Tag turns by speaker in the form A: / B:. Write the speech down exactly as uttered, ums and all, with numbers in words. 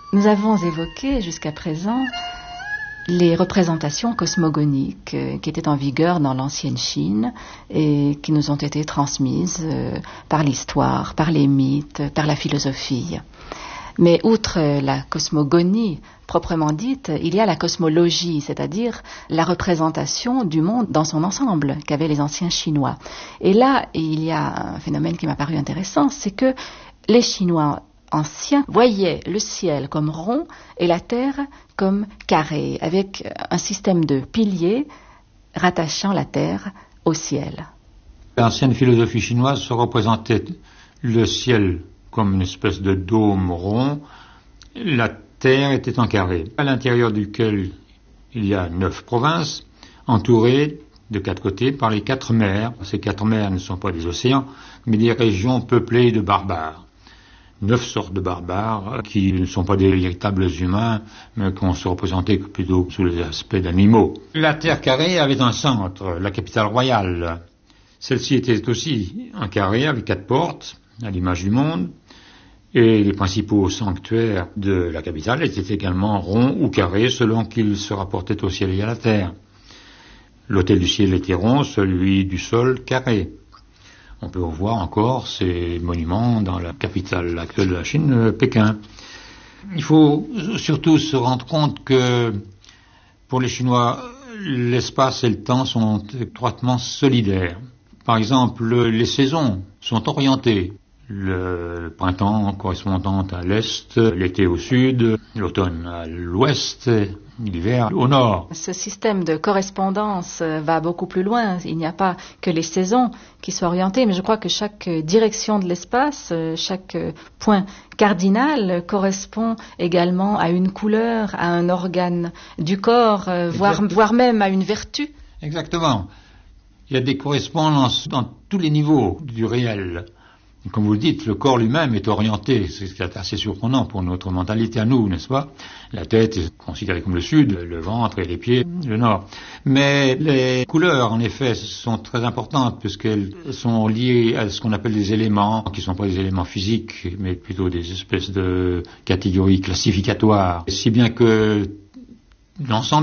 A: Nous avons évoqué jusqu'à présent les représentations cosmogoniques euh, qui étaient en vigueur dans l'ancienne Chine et qui nous ont été transmises euh, par l'histoire, par les mythes, par la philosophie. Mais outre euh, la cosmogonie proprement dite, il y a la cosmologie, c'est-à-dire la représentation du monde dans son ensemble qu'avaient les anciens Chinois. Et là, il y a un phénomène qui m'a paru intéressant, c'est que les Chinois anciens voyaient le ciel comme rond et la terre comme carré, avec un système de piliers rattachant la terre au ciel.
B: L'ancienne philosophie chinoise se représentait le ciel comme une espèce de dôme rond, la terre était en carré, à l'intérieur duquel il y a neuf provinces, entourées de quatre côtés par les quatre mers. Ces quatre mers ne sont pas des océans, mais des régions peuplées de barbares. Neuf sortes de barbares qui ne sont pas des véritables humains, mais qu'on se représentait plutôt sous les aspects d'animaux. La terre carrée avait un centre, la capitale royale. Celle-ci était aussi un carré avec quatre portes, à l'image du monde, et les principaux sanctuaires de la capitale étaient également ronds ou carrés selon qu'ils se rapportaient au ciel et à la terre. L'autel du ciel était rond, celui du sol carré. On peut voir encore ces monuments dans la capitale actuelle de la Chine, Pékin. Il faut surtout se rendre compte que pour les Chinois, l'espace et le temps sont étroitement solidaires. Par exemple, les saisons sont orientées. Le printemps correspondant à l'est, l'été au sud, l'automne à l'ouest, l'hiver au nord.
A: Ce système de correspondance va beaucoup plus loin. Il n'y a pas que les saisons qui soient orientées, mais je crois que chaque direction de l'espace, chaque point cardinal correspond également à une couleur, à un organe du corps, voire, voire même à une vertu.
B: Exactement. Il y a des correspondances dans tous les niveaux du réel. Comme vous le dites, le corps lui-même est orienté, c'est assez surprenant pour notre mentalité à nous, n'est-ce pas? La tête est considérée comme le sud, le ventre et les pieds, le nord. Mais les couleurs, en effet, sont très importantes puisqu'elles sont liées à ce qu'on appelle des éléments, qui ne sont pas des éléments physiques, mais plutôt des espèces de catégories classificatoires. Si bien que l'ensemble